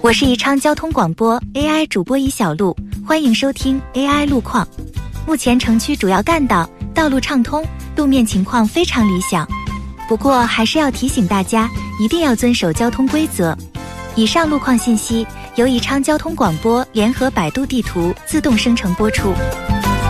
我是宜昌交通广播 AI 主播宜小璐，欢迎收听 AI 路况。目前城区主要干道道路畅通，路面情况非常理想。不过还是要提醒大家，一定要遵守交通规则。以上路况信息由宜昌交通广播联合百度地图自动生成播出。